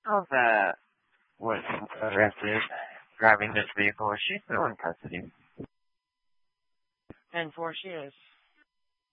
How's what rest is driving this vehicle? Is she still in custody? 10-4, she is.